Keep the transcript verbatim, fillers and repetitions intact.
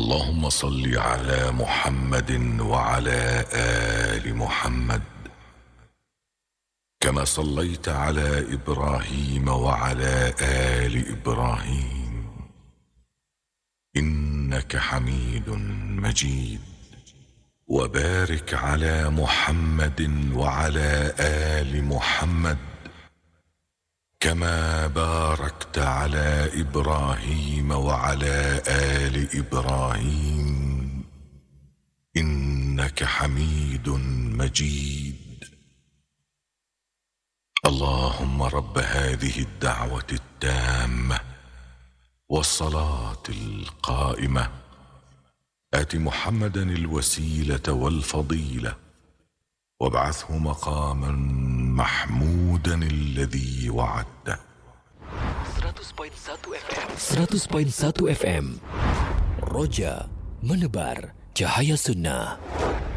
اللهم صل على محمد وعلى آل محمد كما صليت على إبراهيم وعلى آل إبراهيم إنك حميد مجيد. وبارك على محمد وعلى آل محمد كما باركت على إبراهيم وعلى آل إبراهيم إنك حميد مجيد. اللهم رب هذه الدعوة التامة والصلاة القائمة آت محمدا الوسيلة والفضيلة وابعثه مقاما محمودا الذي وعدته. seratus koma satu F M Roja menebar cahaya sunnah.